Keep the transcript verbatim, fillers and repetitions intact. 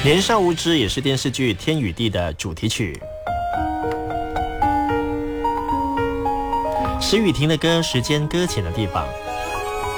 年少无知也是电视剧《天与地》的主题曲。石雨婷的歌《时间搁浅的地方》，